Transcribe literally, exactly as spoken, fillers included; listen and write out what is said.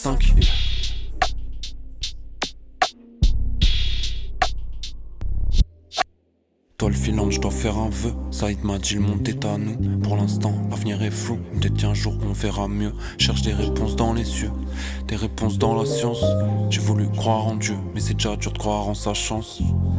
cinq. Toi le filant, je dois faire un vœu. Saïd m'a dit le monde est à nous. Pour l'instant, l'avenir est flou. Peut-être qu'un jour on verra mieux. Cherche des réponses dans les cieux, des réponses dans la science. J'ai voulu croire en Dieu, mais c'est déjà dur de croire en sa chance.